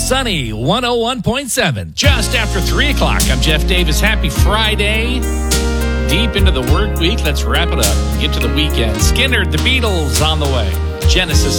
Sunny 101.7. Just after 3 o'clock, I'm Jeff Davis. Happy Friday. Deep into the work week. Let's wrap it up. Get to the weekend. Skinner, the Beatles on the way. Genesis